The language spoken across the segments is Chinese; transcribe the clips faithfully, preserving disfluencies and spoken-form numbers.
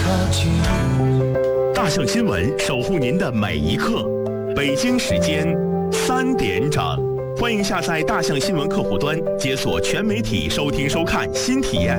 大象新闻守护您的每一刻。北京时间三点整，欢迎下载大象新闻客户端，解锁全媒体收听收看新体验。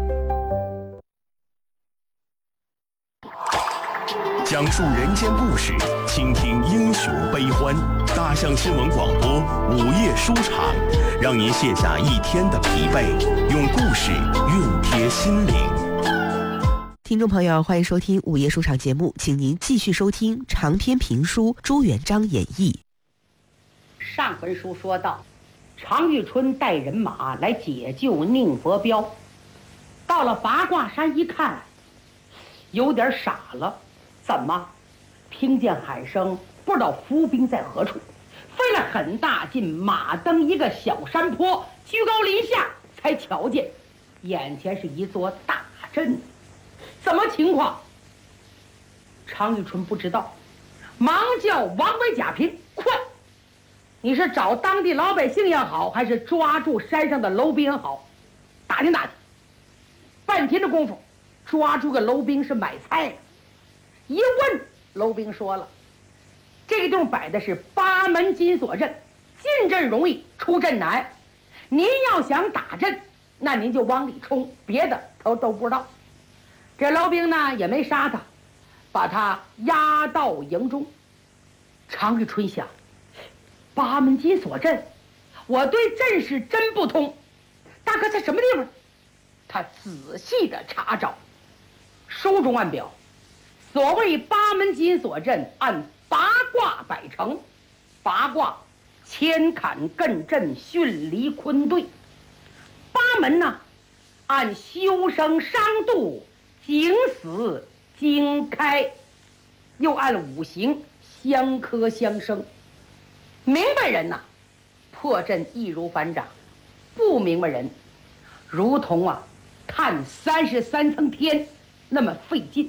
讲述人间故事，倾听英雄悲欢。大象新闻广播午夜书场，让您卸下一天的疲惫，用故事熨贴心灵。 听众朋友，欢迎收听午夜书场节目，请您继续收听长篇评书《朱元璋演义》。 上回书说到，常遇春带人马来解救宁伯彪，到了八卦山一看，有点傻了。怎么？听见喊声，不知道伏兵在何处，费了很大劲，马登一个小山坡，居高临下才瞧见，眼前是一座大阵。怎么情况？常遇春不知道，忙叫王维甲平，快！你是找当地老百姓也好，还是抓住山上的楼兵也好，打听打听。半天的功夫，抓住个楼兵是买菜的。一问，楼兵说了，这个地方摆的是八门金锁阵，进阵容易，出阵难。您要想打阵，那您就往里冲，别的他都不知道。这楼兵呢也没杀他，把他押到营中。常遇春想，八门金锁阵，我对阵势真不通，大哥在什么地方？他仔细的查找，书中按表，所谓八门金锁阵，按八卦摆成。八卦牵坎艮震巽离坤兑，八门呢按修生伤度景死经开，又按五行相克相生。明白人呐，破阵易如反掌；不明白人，如同啊探三十三层天那么费劲。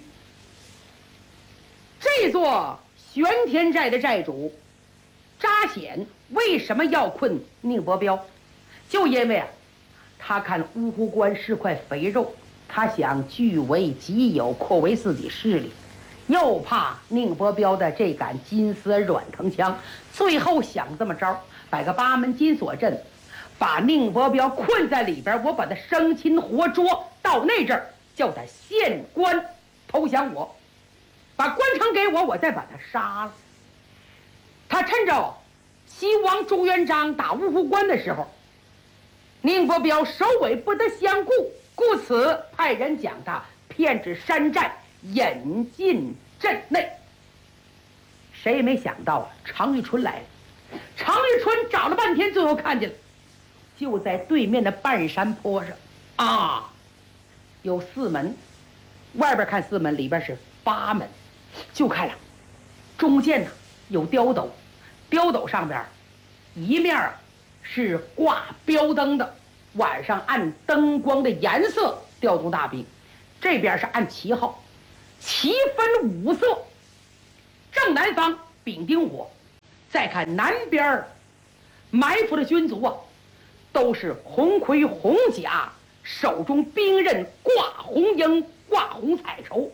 这座玄天寨的寨主扎显为什么要困宁伯彪？就因为啊，他看乌湖关是块肥肉，他想据为己有，扩为自己势力，又怕宁伯彪的这杆金丝软藤枪，最后想这么着，摆个八门金锁阵，把宁伯彪困在里边，我把他生擒活捉，到那阵儿叫他献官投降我，把官城给我，我再把他杀了。他趁着西王朱元璋打乌湖关的时候，宁伯彪首尾不得相顾，故此派人将他骗至山寨，引进阵内。谁也没想到啊，常遇春来了。常遇春找了半天，最后看见了，就在对面的半山坡上啊，有四门，外边看四门，里边是八门。就看了，中间呢有雕斗，雕斗上边一面是挂标灯的，晚上按灯光的颜色调动大兵，这边是按旗号，旗分五色。正南方丙丁火，再看南边埋伏的军卒啊，都是红盔红甲，手中兵刃挂红缨挂红彩绸。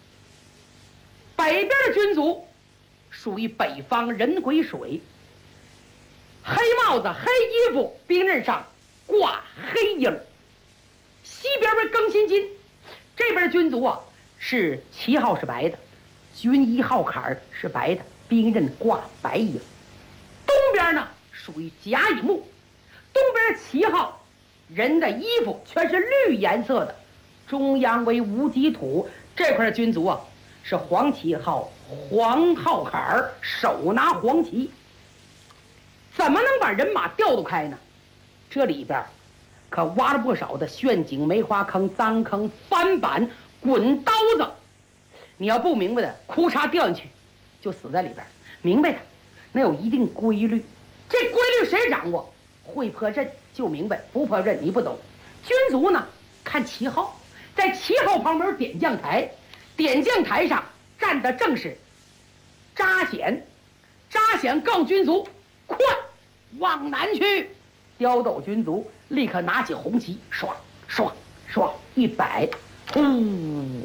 北边的军卒属于北方人癸水，黑帽子黑衣服，兵刃上挂黑缨。西边为庚辛金，这边的军卒啊是旗号是白的，军衣号坎是白的，兵刃挂白缨。东边呢属于甲乙木，东边旗号人的衣服全是绿颜色的，中央为无极土，这块的军卒啊是黄旗号，黄号坎儿，手拿黄旗。怎么能把人马调度开呢？这里边可挖了不少的陷阱、梅花坑、脏坑、翻板、滚刀子。你要不明白的，哭嚓掉进去，就死在里边；明白的，那有一定规律。这规律谁掌握？会破阵就明白，不破阵你不懂。军卒呢，看旗号，在旗号旁边有点将台。点将台上站的正是扎显，扎显告诉军卒快往南去。刁斗军卒立刻拿起红旗，唰唰唰一摆，呼，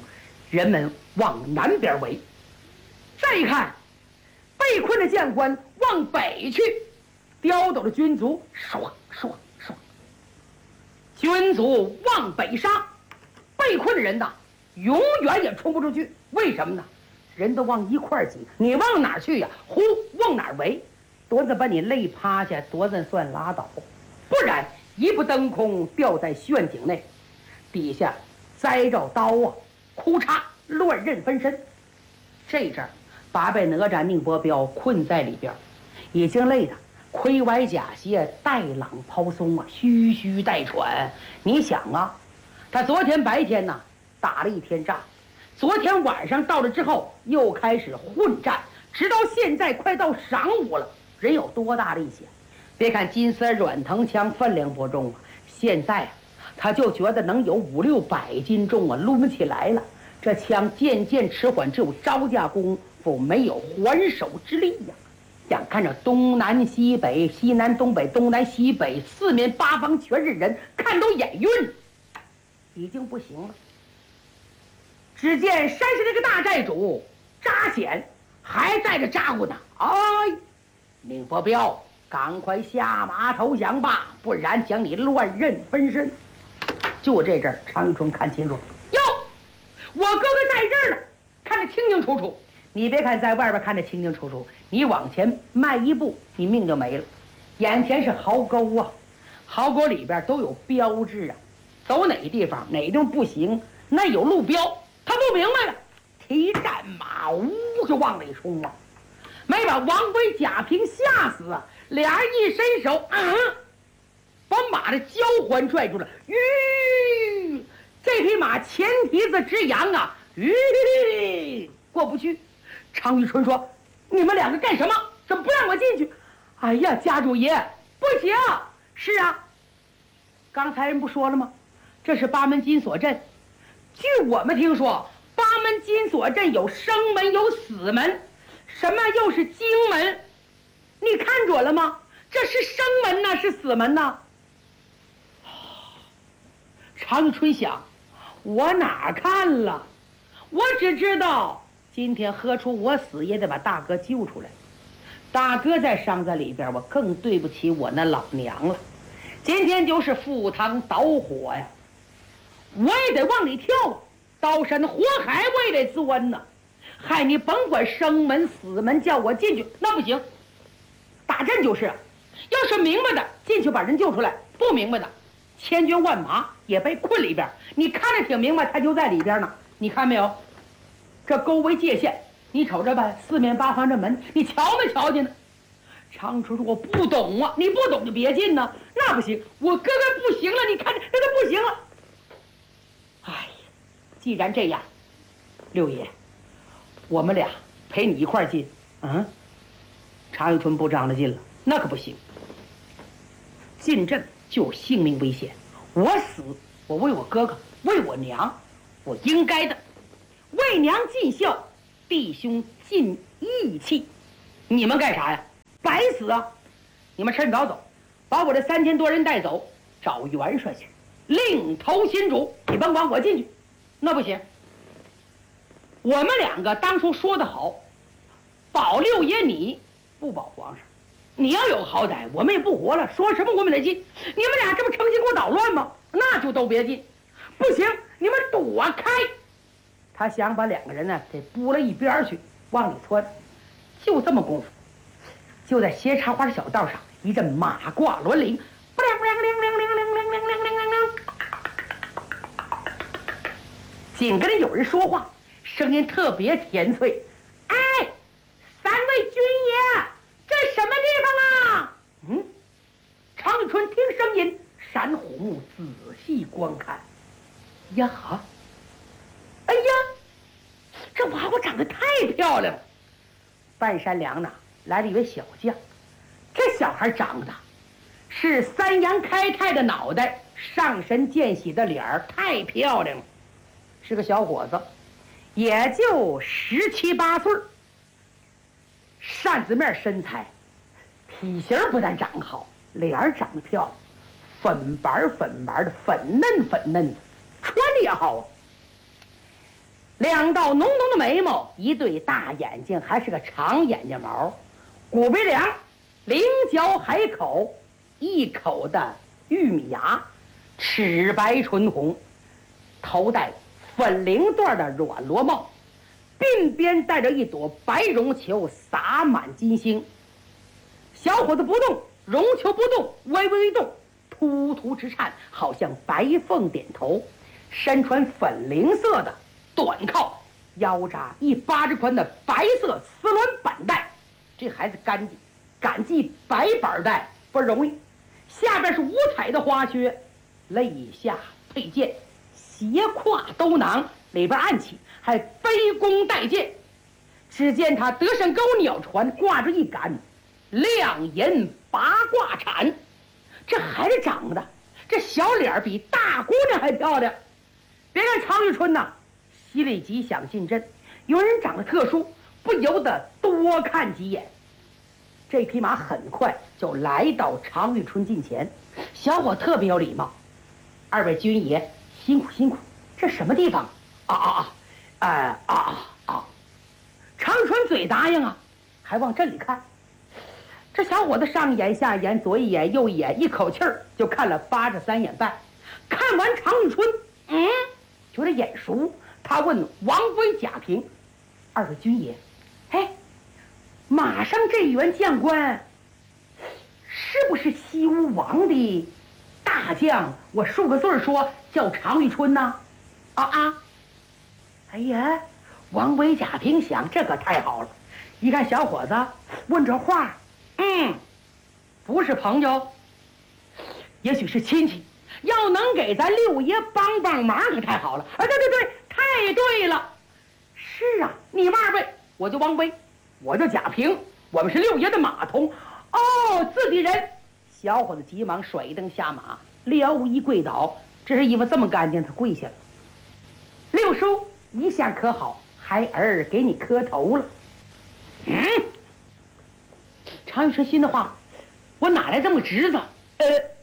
人们往南边围。再一看，被困的将官往北去，刁斗的军卒唰唰唰，军卒往北杀，被困的人呐，永远也冲不出去。为什么呢？人都往一块儿挤，你往哪儿去呀？呼，往哪儿围？多子把你累趴下，多子算拉倒，不然一不登空，掉在陷阱内，底下栽着刀啊，哭嚓，乱刃分身。这阵儿把被哪吒、宁伯彪困在里边，已经累得盔崴甲鞋，带朗抛松啊，吁吁带喘。你想啊，他昨天白天呢打了一天仗，昨天晚上到了之后又开始混战，直到现在快到晌午了，人有多大力气？别看金丝软藤枪分量不重啊，现在啊他就觉得能有五六百斤重啊，抡起来了。这枪渐渐迟缓，只有招架功夫，没有还手之力呀。眼看着东南西北、西南东北、东南西北四面八方全是人，看都眼晕，已经不行了。只见山上这个大寨主扎显还在这扎呼呢，哎，宁伯彪，赶快下马投降吧，不然将你乱刃分身。就这阵儿，常遇春看清楚，哟，我哥哥在这儿呢，看得清清楚楚。你别看在外边看得清清楚楚，你往前迈一步，你命就没了。眼前是壕沟啊，壕沟里边都有标志啊，走哪地方哪地方不行，那有路标。他不明白了，提战马呜就往里冲啊，没把王辉、贾平吓死啊！俩人一伸手，啊，把马的交环拽住了，吁，这匹马前蹄子直扬啊，吁，过不去。常遇春说：“你们两个干什么？怎么不让我进去？”哎呀，家主爷，不行。是啊，刚才人不说了吗？这是八门金锁阵。据我们听说，八门金锁阵有生门有死门，什么又是经门？你看准了吗？这是生门呢，是死门呢？常遇春想，我哪看了？我只知道今天喝出我死也得把大哥救出来。大哥在伤在里边，我更对不起我那老娘了。今天就是赴汤蹈火呀！我也得往里跳啊，刀山火海我也得钻呢。嗨，你甭管生门死门，叫我进去那不行。打阵就是，要是明白的进去把人救出来，不明白的千军万马也被困里边。你看着挺明白，他就在里边呢。你看没有？这沟为界限，你瞅着吧，四面八方这门，你瞧没瞧见呢？常春说：“我不懂啊，你不懂就别进呢。那不行，我哥哥不行了，你看这这都不行了。”哎呀，既然这样，六爷，我们俩陪你一块儿进。嗯，常遇春不张罗进了，那可不行。进阵就有性命危险，我死，我为我哥哥，为我娘，我应该的。为娘尽孝，弟兄尽义气。你们干啥呀？白死啊！你们趁早走，把我这三千多人带走，找元帅去，另投新主。你甭管我进去，那不行。我们两个当初说的好，保六爷你，不保皇上。你要有好歹，我们也不活了。说什么我们得进。你们俩这不成心给我捣乱吗？那就都别进。不行，你们躲开。他想把两个人呢给拨了一边去，往里窜。就这么功夫，就在斜插花的小道上，一阵马挂銮铃，不亮不亮亮亮亮亮亮亮亮亮亮。紧跟着有人说话，声音特别甜脆：“哎，三位军爷，这什么地方啊？”嗯，常遇春听声音，闪虎目仔细观看，呀哈！哎呀，这娃娃长得太漂亮了。半山梁呢来了一位小将，这小孩长得是三阳开泰的脑袋，上神见喜的脸儿，太漂亮了。是个小伙子，也就十七八岁，扇子面身材，体型不但长得好，脸儿长得漂亮，粉白粉白的，粉嫩粉嫩的，穿的也好啊。 两道浓浓的眉毛，一对大眼睛，还是个长眼睛毛，骨鼻梁，菱角海口，一口的玉米牙，齿白唇红，头戴粉绫缎的软罗帽，鬓边带着一朵白绒球，洒满金星。小伙子不动，绒球不动，微微一动，突突直颤，好像白凤点头。身穿粉绫色的短靠，腰扎一巴掌宽的白色丝纶板带，这孩子干净，敢系白板带不容易。下边是五彩的花靴，肋下佩剑，斜挎兜囊，里边暗器，还背弓带箭。只见他得胜钩鸟船，挂着一杆亮银八卦铲。这孩子长得，这小脸比大姑娘还漂亮。别看常遇春呐，心里极想进阵，有人长得特殊，不由得多看几眼。这匹马很快就来到常遇春近前，小伙特别有礼貌：“二位军爷辛苦辛苦，这什么地方？啊啊啊，哎啊啊啊！”常遇春嘴答应啊，还往这里看。这小伙子上眼下眼，左一眼右一眼，一口气儿就看了八十三眼半。看完常遇春，嗯，觉得眼熟。他问王威、贾平：“二位军爷，哎，马上这员将官是不是西吴王的大将？我数个字说叫常遇春呢？啊啊！哎呀，王威、贾平想，这可太好了。一看小伙子问这话，嗯，不是朋友，也许是亲戚。要能给咱六爷帮帮忙，可太好了！啊，对对对，太对了。是啊，你们二位，我叫王威，我叫贾平，我们是六爷的马童。哦，自己人。小伙子急忙甩蹬下马，撩衣跪倒。这身衣服这么干净，他跪下了。六叔一向可好，孩儿给你磕头了。嗯，常遇春心的话，我哪来这么侄子？呃。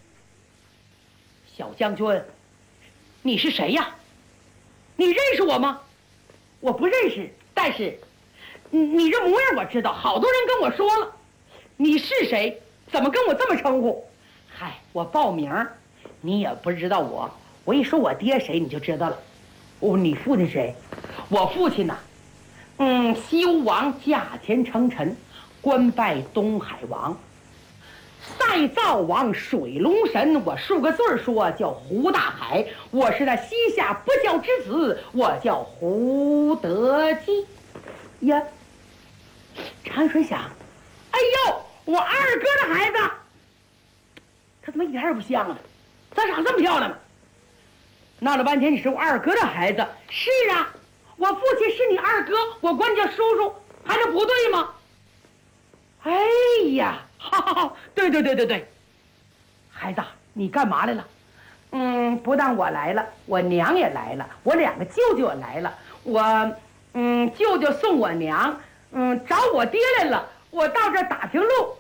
小将军，你是谁呀？你认识我吗？我不认识，但是你你这模样我知道，好多人跟我说了。你是谁？怎么跟我这么称呼？嗨，我报名，你也不知道我。我一说我爹谁，你就知道了。哦，你父亲谁？我父亲呐，嗯，西吴王驾前称臣，官拜东海王。赛灶王水龙神，我数个字儿说叫胡大海。我是那西夏不孝之子，我叫胡德基。呀，常遇春想，哎呦，我二哥的孩子，他怎么一点也不像啊？咋长这么漂亮呢？闹了半天你是我二哥的孩子。是啊，我父亲是你二哥，我管你叫叔叔，还能不对吗？哎呀，哈哈哈！对对对对对，孩子，你干嘛来了？嗯，不但我来了，我娘也来了，我两个舅舅也来了。我，嗯，舅舅送我娘，嗯，找我爹来了。我到这儿打听路，